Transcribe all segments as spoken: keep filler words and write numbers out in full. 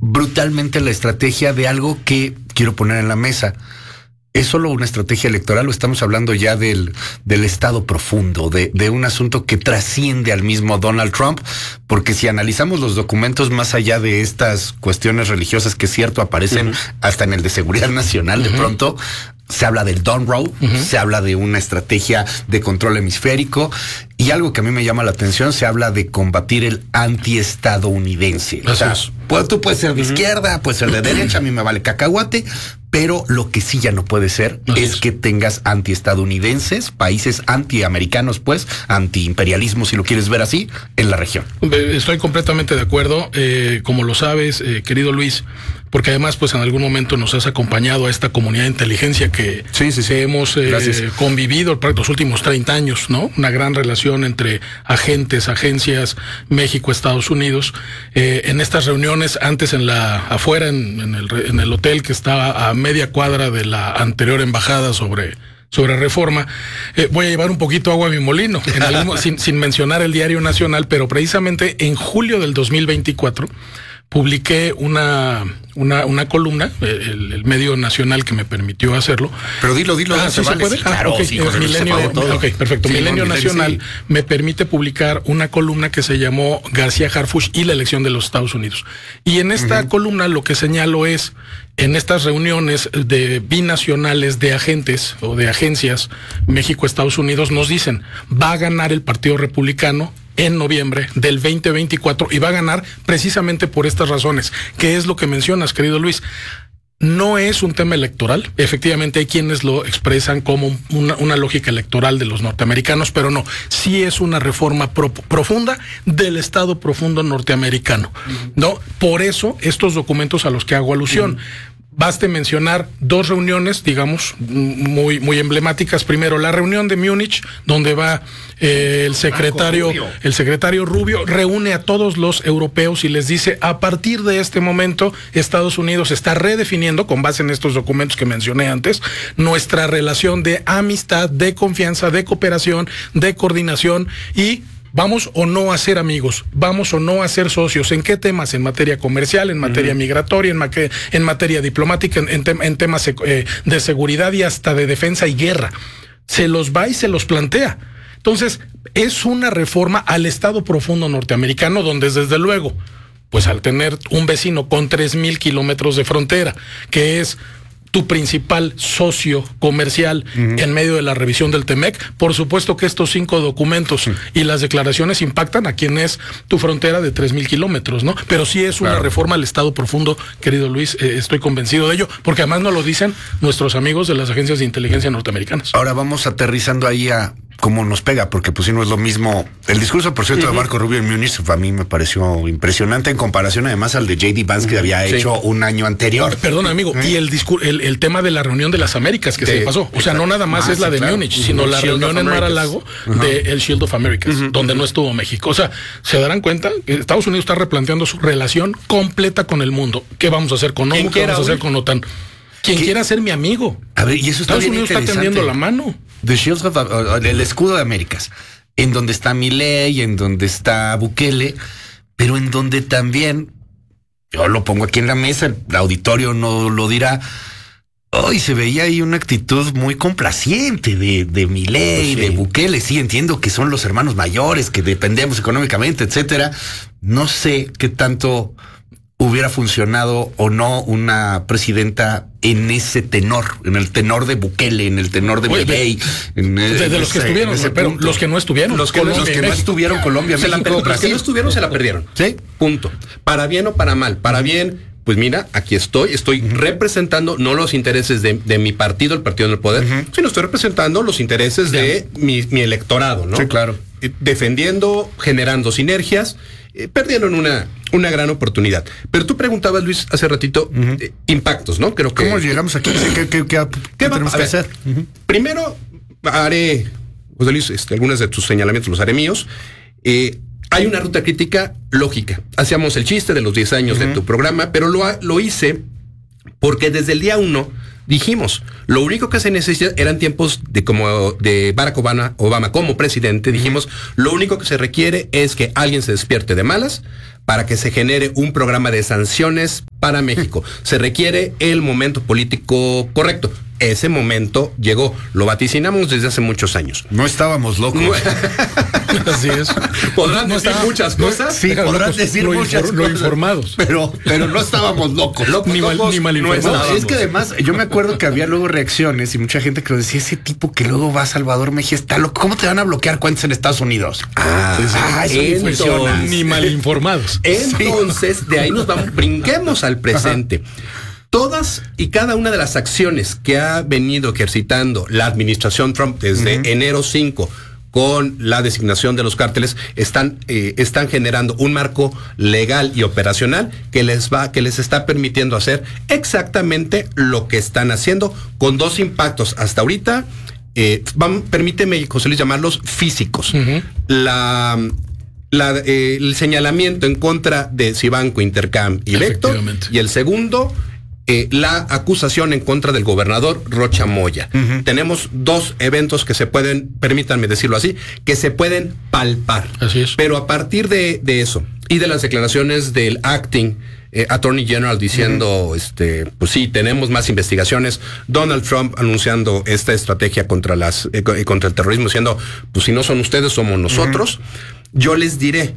brutalmente la estrategia de algo que quiero poner en la mesa. ¿Es solo una estrategia electoral o estamos hablando ya del, del estado profundo, de, de un asunto que trasciende al mismo Donald Trump? Porque si analizamos los documentos más allá de estas cuestiones religiosas, que es cierto, aparecen uh-huh. hasta en el de seguridad nacional, uh-huh. de pronto se habla del Dawn Road, uh-huh. se habla de una estrategia de control hemisférico y algo que a mí me llama la atención, se habla de combatir el antiestadounidense. O sea, pues, tú puedes ser de uh-huh. izquierda, puedes ser de derecha, a mí me vale cacahuate, pero lo que sí ya no puede ser Así es, es que tengas antiestadounidenses, países antiamericanos, pues, antiimperialismo, si lo quieres ver así, en la región. Estoy completamente de acuerdo, eh, como lo sabes, eh, querido Luis, porque además, pues, en algún momento nos has acompañado a esta comunidad de inteligencia que, sí, sí, sí. que hemos eh, convivido por los últimos treinta años, ¿no? Una gran relación entre agentes, agencias, México, Estados Unidos. Eh, en estas reuniones, antes en la afuera, en, en, el, en el hotel que estaba a media cuadra de la anterior embajada sobre sobre Reforma, eh, voy a llevar un poquito agua a mi molino, en algún, sin, sin mencionar el Diario Nacional, pero precisamente en julio del dos mil veinticuatro publiqué una una una columna, el, el medio nacional que me permitió hacerlo. Pero dilo, dilo. Ah, ¿sí se puede? Sí, claro, ah, okay. sí, eh, Milenio, ok, perfecto. Sí, Milenio no, Nacional sí. me permite publicar una columna que se llamó García Harfuch y la elección de los Estados Unidos. Y en esta uh-huh. columna lo que señalo es, en estas reuniones de binacionales de agentes o de agencias México-Estados Unidos nos dicen, va a ganar el Partido Republicano en noviembre del veinte veinticuatro y va a ganar precisamente por estas razones. ¿Qué es lo que mencionas, querido Luis? No es un tema electoral. Efectivamente hay quienes lo expresan como una, una lógica electoral de los norteamericanos, pero no. Sí es una reforma pro, profunda del Estado profundo norteamericano. Uh-huh. ¿No? Por eso estos documentos a los que hago alusión. Uh-huh. Baste mencionar dos reuniones, digamos, muy muy emblemáticas. Primero, la reunión de Múnich, donde va eh, el secretario Rubio. el secretario Rubio, reúne a todos los europeos y les dice, a partir de este momento, Estados Unidos está redefiniendo, con base en estos documentos que mencioné antes, nuestra relación de amistad, de confianza, de cooperación, de coordinación y ¿vamos o no a ser amigos? ¿Vamos o no a ser socios? ¿En qué temas? En materia comercial, en materia uh-huh. migratoria, en, ma- en materia diplomática, en, en, te- en temas eh, de seguridad y hasta de defensa y guerra. Se los va y se los plantea. Entonces, es una reforma al Estado profundo norteamericano, donde desde luego, pues al tener un vecino con tres mil kilómetros de frontera, que es tu principal socio comercial uh-huh. en medio de la revisión del Temec, por supuesto que estos cinco documentos uh-huh. y las declaraciones impactan a quien es tu frontera de tres mil kilómetros, ¿no? Pero sí es una claro. reforma al Estado profundo, querido Luis, eh, estoy convencido de ello, porque además nos lo dicen nuestros amigos de las agencias de inteligencia norteamericanas. Ahora vamos aterrizando ahí a cómo nos pega, porque pues sí no es lo mismo. El discurso, por cierto, uh-huh. de Marco Rubio en Múnich a mí me pareció impresionante en comparación además al de J D Vance uh-huh. que había sí. hecho un año anterior. Perdón, amigo, uh-huh. y el discur- el, el tema de la reunión de las Américas que de, se pasó. O sea, no nada más ah, es la sí, de claro. Múnich, uh-huh. sino la Shield reunión en Mar-a-Lago uh-huh. de el Shield of Americas, uh-huh. donde no estuvo México. O sea, se darán cuenta que Estados Unidos está replanteando su relación completa con el mundo. ¿Qué vamos a hacer con ONU? ¿Qué vamos a hacer con OTAN? Quien ¿Qué? quiera ser mi amigo. A ver, y eso está Estados Unidos está tendiendo la mano. The Shield of, uh, el escudo de Américas, en donde está Milei, en donde está Bukele, pero en donde también, yo lo pongo aquí en la mesa, el auditorio no lo dirá, hoy se veía ahí una actitud muy complaciente de, de Milei, pues sí. de Bukele. Sí, entiendo que son los hermanos mayores, que dependemos económicamente, etcétera. No sé qué tanto hubiera funcionado o no una presidenta en ese tenor, en el tenor de Bukele, en el tenor de Milei, en el, de, de los que estuvieron, pero los que no estuvieron, los que, los que no estuvieron, Colombia, se México, la, los que no estuvieron se la perdieron. Sí, punto. Para bien o para mal. Para bien, pues mira, aquí estoy, estoy uh-huh. representando no los intereses de, de mi partido, el partido en el poder, uh-huh. sino estoy representando los intereses yeah. de mi, mi electorado, ¿no? Sí, claro. Defendiendo, generando sinergias, eh, perdieron una, una gran oportunidad. Pero tú preguntabas, Luis, hace ratito, uh-huh. eh, impactos, ¿no? Creo que. ¿Cómo llegamos aquí? ¿Qué, qué, qué, qué, qué tenemos que hacer? Uh-huh. Primero, haré, José Luis, este, algunos de tus señalamientos los haré míos. Eh, hay una ruta crítica lógica. Hacíamos el chiste de los diez años uh-huh. de tu programa, pero lo, lo hice porque desde el día uno dijimos, lo único que se necesita eran tiempos de como de Barack Obama, Obama como presidente. Dijimos, lo único que se requiere es que alguien se despierte de malas para que se genere un programa de sanciones para México. Se requiere el momento político correcto. Ese momento llegó. Lo vaticinamos desde hace muchos años. No estábamos locos. No. Así es. Podrán no decir estaba, muchas cosas. Sí, podrán locos, decir lo muchas infor, cosas. Lo informados. Pero, pero no estábamos locos. locos ni, mal, locos ni mal informados. No, es que además, yo me acuerdo que había luego reacciones y mucha gente que decía, ese tipo que luego va a Salvador Mejía está loco. ¿Cómo te van a bloquear cuentas en Estados Unidos? Ah, sí, sí. ah eso entonces, ni mal informados. Entonces, de ahí nos vamos, brinquemos al presente. Ajá. Todas y cada una de las acciones que ha venido ejercitando la administración Trump desde uh-huh. enero cinco con la designación de los cárteles están eh, están generando un marco legal y operacional que les va que les está permitiendo hacer exactamente lo que están haciendo, con dos impactos hasta ahorita. Eh, van, permíteme, José Luis, llamarlos físicos. Uh-huh. La La, eh, el señalamiento en contra de Cibanco, Intercam y Vector, y el segundo, eh, la acusación en contra del gobernador Rocha Moya. Uh-huh. Tenemos dos eventos que se pueden, permítanme decirlo así, que se pueden palpar. Así es. Pero a partir de, de eso y de las declaraciones del acting eh, Attorney General diciendo, uh-huh. este, pues sí, tenemos más investigaciones, Donald Trump anunciando esta estrategia contra las eh, contra el terrorismo, diciendo, pues si no son ustedes, somos nosotros. Uh-huh. Yo les diré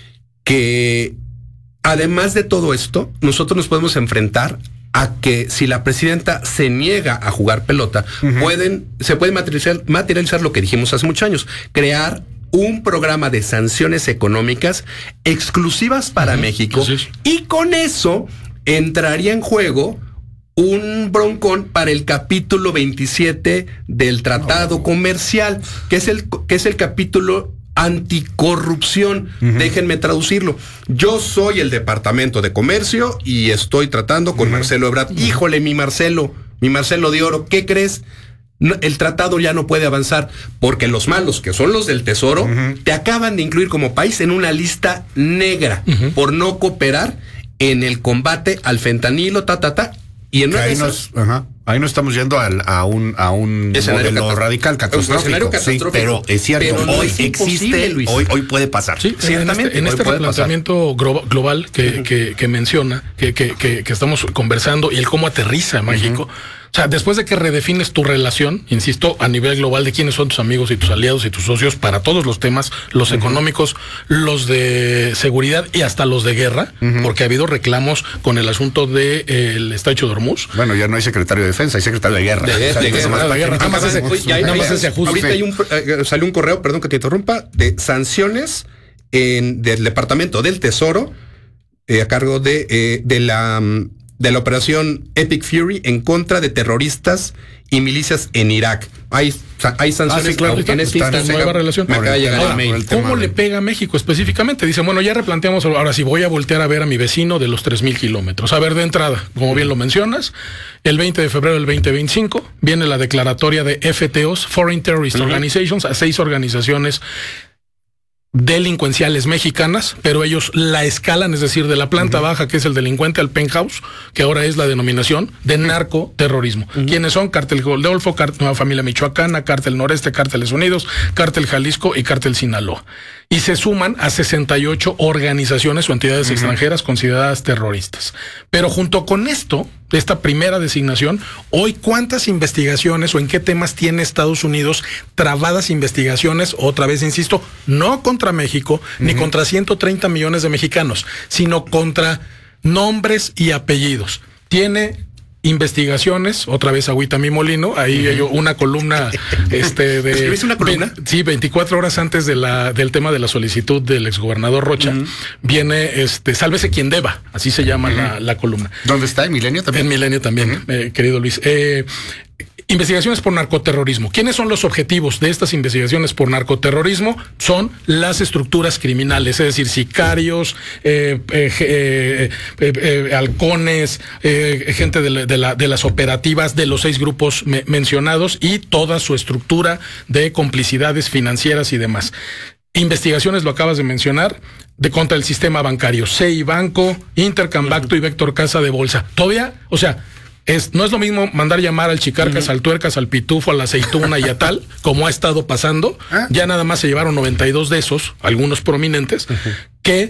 que además de todo esto, nosotros nos podemos enfrentar a que si la presidenta se niega a jugar pelota, uh-huh. pueden, se puede materializar, materializar lo que dijimos hace muchos años, crear un programa de sanciones económicas exclusivas para uh-huh. México, y con eso entraría en juego un broncón para el capítulo veintisiete del Tratado oh. Comercial, que es el, que es el capítulo anticorrupción. Uh-huh. Déjenme traducirlo. Yo soy el Departamento de Comercio y estoy tratando con uh-huh. Marcelo Ebrard. Uh-huh. Híjole, mi Marcelo, mi Marcelo de Oro, ¿qué crees? No, el tratado ya no puede avanzar porque los malos, que son los del Tesoro, uh-huh. te acaban de incluir como país en una lista negra uh-huh. por no cooperar en el combate al fentanilo, ta, ta, ta. Y en ahí, nos, ajá, ahí nos estamos yendo a, a un, a un modelo catas- radical catastrófico. Sí, pero es cierto, pero no hoy es existe, Luis. Hoy, hoy puede pasar. Sí, ciertamente. En este, en este replanteamiento global que, uh-huh. que, que menciona, que, que, que, que estamos conversando, y el cómo aterriza en México. Uh-huh. O sea, después de que redefines tu relación, insisto, a nivel global de quiénes son tus amigos y tus aliados y tus socios para todos los temas, los uh-huh. económicos, los de seguridad y hasta los de guerra, uh-huh. porque ha habido reclamos con el asunto del de, eh, Estrecho de Hormuz. Bueno, ya no hay secretario de defensa, hay secretario de guerra. De, de, de, de guerra, de guerra. Nada más ese, ya, nada más ese ajuste. Ahorita hay un, eh, salió un correo, perdón que te interrumpa, de sanciones en, del Departamento del Tesoro eh, a cargo de, eh, de la... de la operación Epic Fury en contra de terroristas y milicias en Irak. Hay, hay sanciones. Ah, sí, claro, en esta nueva relación. Me acaba de llegar el mail. ¿Cómo le pega a México específicamente? Dice, bueno, ya replanteamos, ahora sí voy a voltear a ver a mi vecino de los tres mil kilómetros. A ver, de entrada, como bien lo mencionas, el veinte de febrero del veinte veinticinco viene la declaratoria de F T Os, Foreign Terrorist uh-huh. Organizations, a seis organizaciones delincuenciales mexicanas, pero ellos la escalan, es decir, de la planta uh-huh. baja, que es el delincuente, al penthouse, que ahora es la denominación de narcoterrorismo. Uh-huh. ¿Quiénes son? Cártel Golfo, Cártel Nueva Familia Michoacana, Cártel Noreste, Cárteles Unidos, Cártel Jalisco y Cártel Sinaloa. Y se suman a sesenta y ocho organizaciones o entidades uh-huh. extranjeras consideradas terroristas. Pero junto con esto, esta primera designación, hoy cuántas investigaciones o en qué temas tiene Estados Unidos trabadas investigaciones, otra vez insisto, no contra México, uh-huh. ni contra ciento treinta millones de mexicanos, sino contra nombres y apellidos. Tiene investigaciones, otra vez agüita mi molino, ahí hay uh-huh. una columna este de ¿Escribiste una columna? Ve, sí, veinticuatro horas antes de la del tema de la solicitud del exgobernador Rocha, uh-huh. viene este sálvese quien deba, así se llama uh-huh. la, la columna. ¿Dónde está? ¿En Milenio también? En Milenio también, uh-huh. eh, querido Luis. Eh, Investigaciones por narcoterrorismo. ¿Quiénes son los objetivos de estas investigaciones por narcoterrorismo? Son las estructuras criminales, es decir, sicarios, eh, eh, eh, eh, eh, halcones, eh, gente de, la, de, la, de las operativas de los seis grupos me, mencionados y toda su estructura de complicidades financieras y demás. Investigaciones, lo acabas de mencionar, de contra el sistema bancario, C I Banco, Intercam, Bacto y Vector Casa de Bolsa. Todavía, o sea, Es, no es lo mismo mandar llamar al Chicarcas, uh-huh. al Tuercas, al Pitufo, a la Aceituna y a tal, como ha estado pasando. ¿Ah? Ya nada más se llevaron noventa y dos de esos, algunos prominentes, uh-huh. que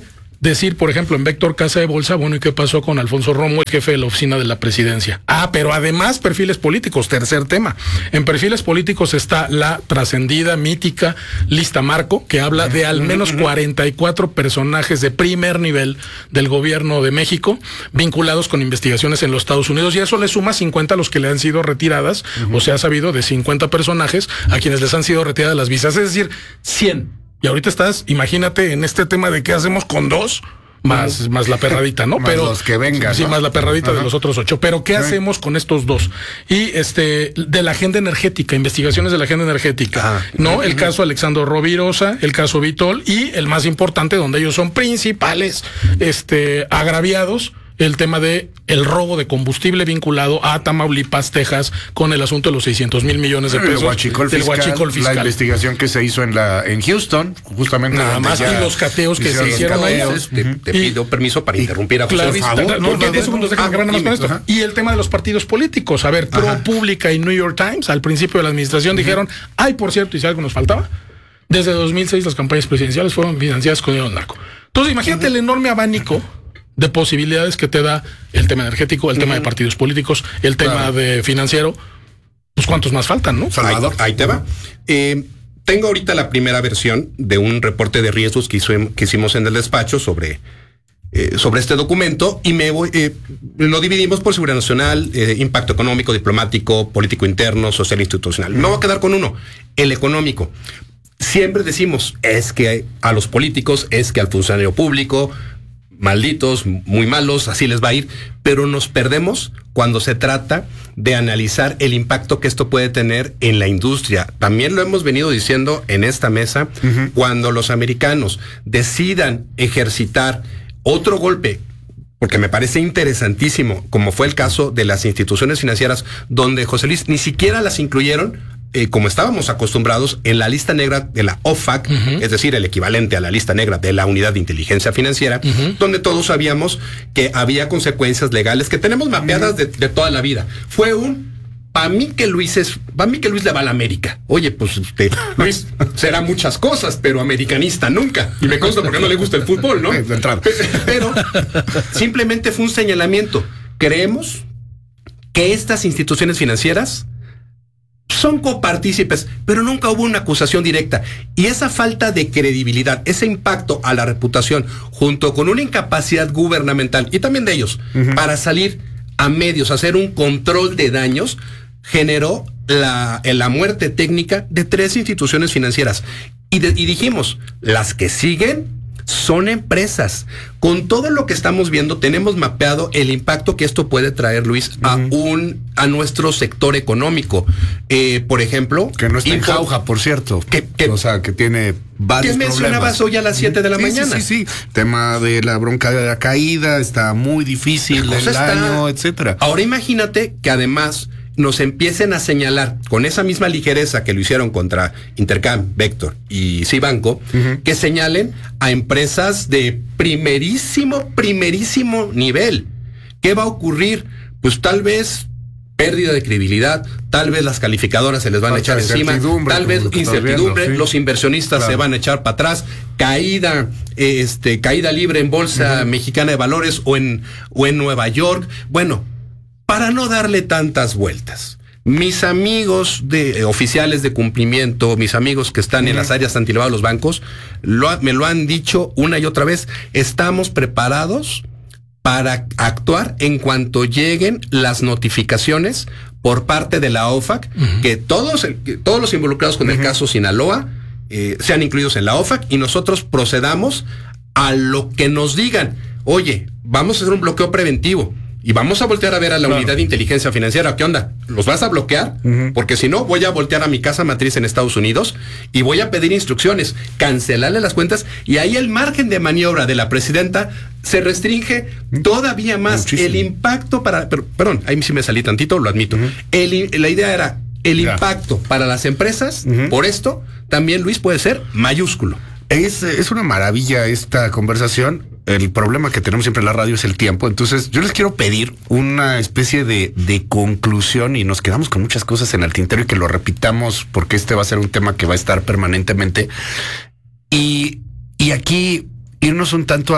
decir, por ejemplo, en Vector Casa de Bolsa, bueno, ¿y qué pasó con Alfonso Romo, el jefe de la oficina de la presidencia? Ah, pero además perfiles políticos, tercer tema. En perfiles políticos está la trascendida, mítica lista Marco, que habla de al menos cuarenta y cuatro personajes de primer nivel del gobierno de México vinculados con investigaciones en los Estados Unidos, y eso le suma cincuenta a los que le han sido retiradas, uh-huh. o se ha sabido de cincuenta personajes a quienes les han sido retiradas las visas, es decir, cien. Y ahorita estás, imagínate, en este tema de qué hacemos con dos, más, uh-huh. más la perradita, ¿no? Más Pero los que vengan, sí, ¿no? más la perradita uh-huh. de los otros ocho. Pero ¿qué uh-huh. hacemos con estos dos? Y este, de la agenda energética, investigaciones de la agenda energética, uh-huh. ¿no? El uh-huh. caso Alexandro Rovirosa, el caso Vitol, y el más importante, donde ellos son principales, este, agraviados, el tema de el robo de combustible vinculado a Tamaulipas, Texas, con el asunto de los seiscientos mil millones de pesos. El huachicol del fiscal, huachicol fiscal. La investigación que se hizo en la en Houston, justamente. Nada más, y los cateos que se hicieron ahí. Te, te pido permiso para interrumpir a José Luis. No, diez segundos, déjame agarrar nada más con esto. Ajá. Y el tema de los partidos políticos. A ver, ProPublica y New York Times, al principio de la administración, uh-huh. dijeron, ay, por cierto, y si algo nos faltaba, desde dos mil seis las campañas presidenciales fueron financiadas con dinero narco. Entonces, imagínate uh-huh. el enorme abanico de posibilidades que te da el tema energético, el uh-huh. tema de partidos políticos, el tema claro. de financiero. Pues cuántos más faltan, ¿no? Salvador, ahí, ahí te va. Eh, tengo ahorita la primera versión de un reporte de riesgos que, hizo, que hicimos en el despacho sobre, eh, sobre este documento, y me voy, eh, lo dividimos por seguridad nacional, eh, impacto económico, diplomático, político interno, social e institucional. Uh-huh. Me voy a quedar con uno, el económico. Siempre decimos, es que a los políticos, es que al funcionario público, malditos, muy malos, así les va a ir, pero nos perdemos cuando se trata de analizar el impacto que esto puede tener en la industria. También lo hemos venido diciendo en esta mesa, uh-huh. cuando los americanos decidan ejercitar otro golpe, porque me parece interesantísimo, como fue el caso de las instituciones financieras, donde, José Luis, ni siquiera las incluyeron, Eh, como estábamos acostumbrados, en la lista negra de la O F A C, uh-huh. es decir, el equivalente a la lista negra de la Unidad de Inteligencia Financiera, uh-huh. donde todos sabíamos que había consecuencias legales que tenemos mapeadas uh-huh. de, de toda la vida. Fue un, para mí que Luis es, para mí que Luis le va a la América. Oye, pues usted, Luis, será muchas cosas, pero americanista nunca. Y me consta porque no le gusta el fútbol, ¿no? Pero simplemente fue un señalamiento. Creemos que estas instituciones financieras son copartícipes, pero nunca hubo una acusación directa. Y esa falta de credibilidad, ese impacto a la reputación, junto con una incapacidad gubernamental y también de ellos, uh-huh. para salir a medios, hacer un control de daños, generó la, la muerte técnica de tres instituciones financieras. Y, de, y dijimos, las que siguen son empresas. Con todo lo que estamos viendo, tenemos mapeado el impacto que esto puede traer, Luis, uh-huh. a un a nuestro sector económico. Eh, por ejemplo, que no está en jauja, por cierto. Que, que, o sea, que tiene varios que mencionabas hoy a las siete de la sí, mañana. Sí, sí, sí. Tema de la bronca de la caída, está muy difícil el está... año, etcétera. Ahora imagínate que además nos empiecen a señalar con esa misma ligereza que lo hicieron contra Intercam, Vector y Cibanco, uh-huh. que señalen a empresas de primerísimo, primerísimo nivel. ¿Qué va a ocurrir? Pues tal vez pérdida de credibilidad, tal vez las calificadoras se les van a echar encima, tal vez incertidumbre, viendo, sí. los inversionistas claro. se van a echar para atrás, caída, este, caída libre en Bolsa uh-huh. Mexicana de Valores o en, o en Nueva York. Bueno, para no darle tantas vueltas, mis amigos de eh, oficiales de cumplimiento, mis amigos que están uh-huh. en las áreas antilavado de los bancos, lo, me lo han dicho una y otra vez, estamos preparados para actuar en cuanto lleguen las notificaciones por parte de la O F A C, uh-huh. que todos, que todos los involucrados con uh-huh. el caso Sinaloa eh, sean incluidos en la O F A C y nosotros procedamos a lo que nos digan. Oye, vamos a hacer un bloqueo preventivo. Y vamos a voltear a ver a la claro. unidad de inteligencia financiera. ¿Qué onda? ¿Los vas a bloquear? Uh-huh. Porque si no, voy a voltear a mi casa matriz en Estados Unidos y voy a pedir instrucciones, cancelarle las cuentas, y ahí el margen de maniobra de la presidenta se restringe todavía más. Muchísimo. El impacto para... Pero, perdón, ahí sí me salí tantito, lo admito. Uh-huh. El, la idea era el yeah. impacto para las empresas, uh-huh. por esto, también, Luis, puede ser mayúsculo. Es, es una maravilla esta conversación. El problema que tenemos siempre en la radio es el tiempo. Entonces, yo les quiero pedir una especie de, de conclusión, y nos quedamos con muchas cosas en el tintero y que lo repitamos porque este va a ser un tema que va a estar permanentemente. Y, y aquí irnos un tanto a,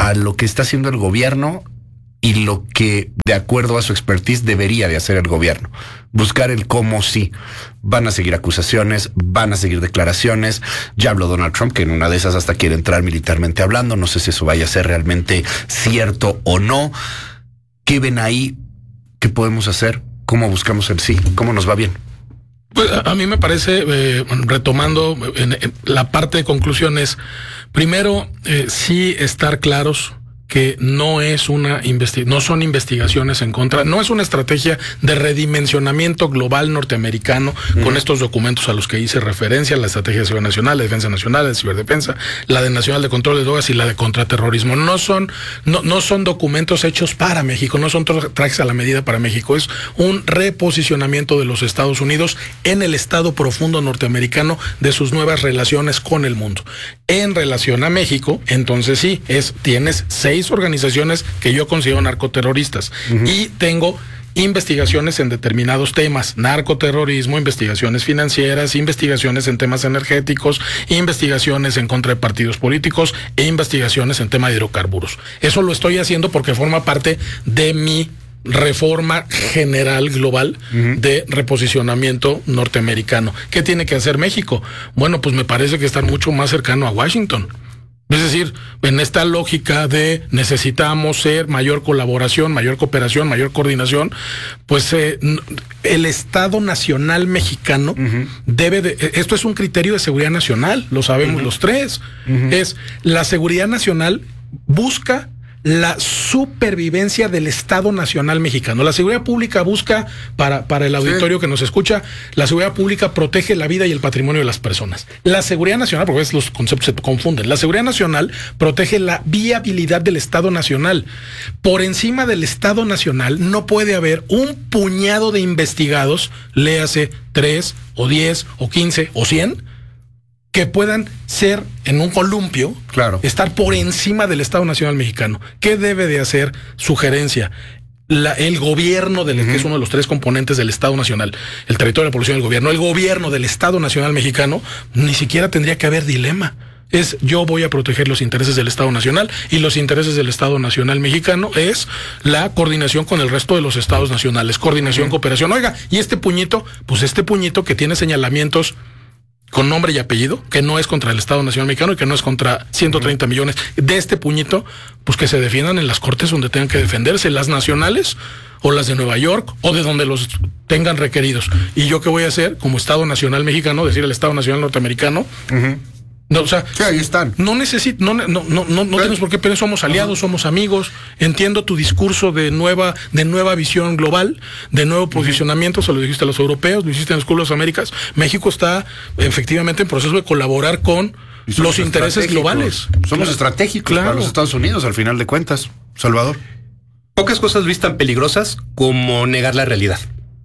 a lo que está haciendo el gobierno y lo que, de acuerdo a su expertise, debería de hacer el gobierno. Buscar el cómo sí. Van a seguir acusaciones, van a seguir declaraciones. Ya habló Donald Trump, que en una de esas hasta quiere entrar militarmente hablando. No sé si eso vaya a ser realmente cierto o no. ¿Qué ven ahí? ¿Qué podemos hacer? ¿Cómo buscamos el sí? ¿Cómo nos va bien? Pues a mí me parece, eh, retomando en, en la parte de conclusiones, primero, eh, sí estar claros que no es una investi- no son investigaciones en contra, no es una estrategia de redimensionamiento global norteamericano uh-huh. con estos documentos a los que hice referencia, la estrategia de seguridad nacional, la defensa nacional, la ciberdefensa, la de nacional de control de drogas y la de contraterrorismo. No son, no, no son documentos hechos para México, no son trajes a la medida para México, es un reposicionamiento de los Estados Unidos en el estado profundo norteamericano de sus nuevas relaciones con el mundo. En relación a México, entonces sí, es, tienes seis organizaciones que yo considero narcoterroristas uh-huh. y tengo investigaciones en determinados temas, narcoterrorismo, investigaciones financieras, investigaciones en temas energéticos, investigaciones en contra de partidos políticos e investigaciones en tema de hidrocarburos. Eso lo estoy haciendo porque forma parte de mi reforma general global uh-huh. de reposicionamiento norteamericano. ¿Qué tiene que hacer México? Bueno, pues me parece que estar mucho más cercano a Washington. Es decir, en esta lógica de necesitamos ser mayor colaboración, mayor cooperación, mayor coordinación, pues eh, el Estado Nacional Mexicano uh-huh. debe de... Esto es un criterio de seguridad nacional, lo sabemos uh-huh. los tres. Uh-huh. Es la seguridad nacional busca la supervivencia del Estado Nacional Mexicano. La seguridad pública busca, para, para el auditorio sí. que nos escucha, la seguridad pública protege la vida y el patrimonio de las personas. La seguridad nacional, porque a veces los conceptos se confunden, la seguridad nacional protege la viabilidad del Estado Nacional. Por encima del Estado Nacional no puede haber un puñado de investigados, léase tres o diez o quince o cien, que puedan ser en un columpio, claro. estar por encima del Estado Nacional Mexicano. ¿Qué debe de hacer? Sugerencia. La, el gobierno, del, uh-huh. que es uno de los tres componentes del Estado Nacional, el territorio, la población, el gobierno, el gobierno del Estado Nacional Mexicano, ni siquiera tendría que haber dilema. Es yo voy a proteger los intereses del Estado Nacional y los intereses del Estado Nacional Mexicano es la coordinación con el resto de los estados nacionales, coordinación, uh-huh. cooperación. Oiga, y este puñito, pues este puñito que tiene señalamientos con nombre y apellido, que no es contra el Estado Nacional Mexicano y que no es contra ciento treinta uh-huh. millones de este puñito, pues que se defiendan en las cortes donde tengan que defenderse, las nacionales o las de Nueva York o de donde los tengan requeridos. ¿Y yo qué voy a hacer como Estado Nacional Mexicano? Decir el Estado Nacional Norteamericano. Uh-huh. No, o sea, sí, ahí están. No necesito, no, no, no, no, no tenemos por qué pensar, somos aliados, uh-huh. somos amigos. Entiendo tu discurso de nueva, de nueva visión global, de nuevo posicionamiento, uh-huh. se lo dijiste a los europeos, lo hiciste en las Escuelas Américas. México está efectivamente en proceso de colaborar con los intereses globales. Somos claro. estratégicos claro. para los Estados Unidos, al final de cuentas. Salvador. Pocas cosas Luis tan peligrosas como negar la realidad.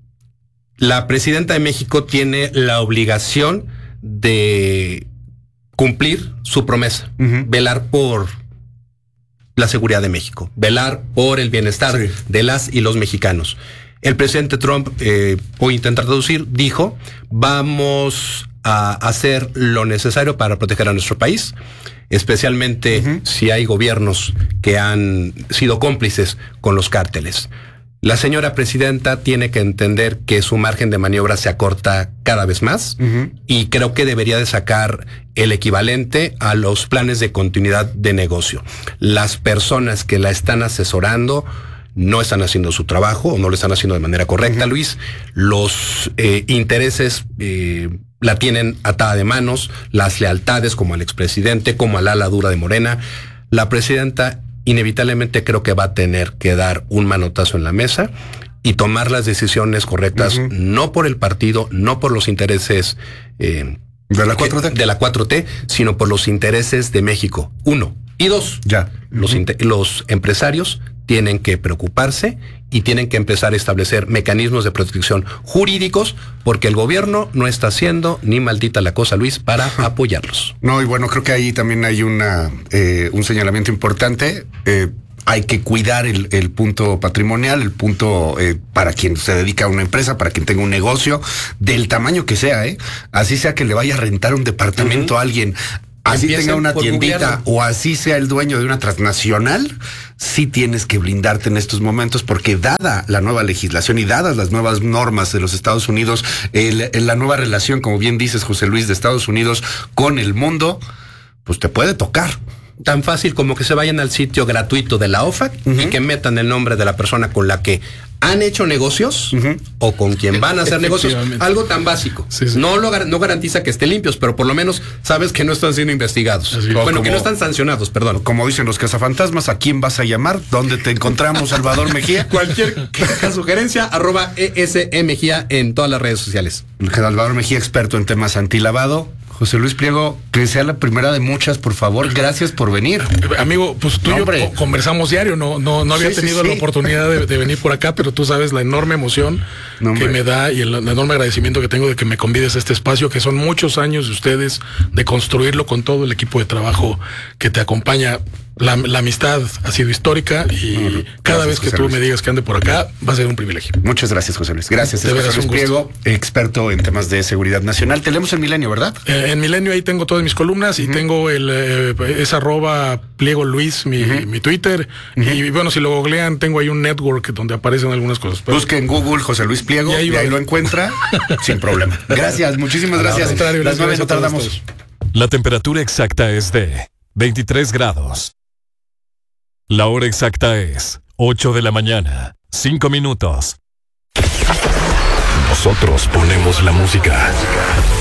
La presidenta de México tiene la obligación de cumplir su promesa, uh-huh. velar por la seguridad de México, velar por el bienestar sí. de las y los mexicanos. El presidente Trump, eh, voy a intentar traducir, dijo, vamos a hacer lo necesario para proteger a nuestro país, especialmente uh-huh. si hay gobiernos que han sido cómplices con los cárteles. La señora presidenta tiene que entender que su margen de maniobra se acorta cada vez más uh-huh. y creo que debería de sacar el equivalente a los planes de continuidad de negocio. Las personas que la están asesorando no están haciendo su trabajo o no lo están haciendo de manera correcta, uh-huh. Luis. Los eh, intereses eh, la tienen atada de manos, las lealtades como al expresidente, como al ala dura de Morena. La presidenta inevitablemente creo que va a tener que dar un manotazo en la mesa y tomar las decisiones correctas, uh-huh. no por el partido, no por los intereses eh, de la cuatro T, de la cuatro T, sino por los intereses de México. Uno. Y dos, ya. Los, uh-huh. inter- los empresarios tienen que preocuparse y tienen que empezar a establecer mecanismos de protección jurídicos, porque el gobierno no está haciendo ni maldita la cosa, Luis, para apoyarlos. No, y bueno, creo que ahí también hay una eh, un señalamiento importante. Eh, hay que cuidar el, el punto patrimonial, el punto eh, para quien se dedica a una empresa, para quien tenga un negocio, del tamaño que sea, ¿eh? Así sea que le vaya a rentar un departamento uh-huh. a alguien. así tenga una tiendita o así sea el dueño de una transnacional, sí tienes que blindarte en estos momentos, porque dada la nueva legislación y dadas las nuevas normas de los Estados Unidos, el, el, la nueva relación, como bien dices, José Luis, de Estados Unidos con el mundo, pues te puede tocar. Tan fácil como que se vayan al sitio gratuito de la O F A C uh-huh. y que metan el nombre de la persona con la que han hecho negocios uh-huh. o con quien van a hacer negocios. Algo tan básico. Sí, sí. No, lo, no garantiza que estén limpios, pero por lo menos sabes que no están siendo investigados. Así, bueno, como, que no están sancionados, perdón. Como dicen los cazafantasmas, ¿a quién vas a llamar? ¿Dónde te encontramos, Salvador Mejía? Cualquier sugerencia, arroba E S E Mejía en todas las redes sociales. Salvador Mejía, experto en temas antilavado. José Luis Pliego, que sea la primera de muchas, por favor. Gracias por venir. Amigo, pues tú no, y yo conversamos diario. No, no, no había sí, tenido sí, la sí. oportunidad de, de venir por acá, pero tú sabes la enorme emoción no, que me da y el, el enorme agradecimiento que tengo de que me convides a este espacio, que son muchos años de ustedes, de construirlo con todo el equipo de trabajo que te acompaña. La, la amistad ha sido histórica y uh-huh. cada gracias, vez que José tú Luis. me digas que ande por acá va a ser un privilegio. Muchas gracias, José Luis. Gracias, es José Luis Pliego, experto en temas de seguridad nacional. Te leemos en Milenio, ¿verdad? Eh, en Milenio ahí tengo todas mis columnas uh-huh. y tengo el eh, es arroba Pliego Luis, mi, uh-huh. mi Twitter. Uh-huh. Y bueno, si lo googlean, tengo ahí un network donde aparecen algunas cosas. Pero... Busque en Google José Luis Pliego y ahí, y ahí lo encuentra sin problema. Gracias, muchísimas gracias. Las, las nueve no tardamos. La temperatura exacta es de veintitrés grados. La hora exacta es ocho de la mañana, cinco minutos. Nosotros ponemos la música.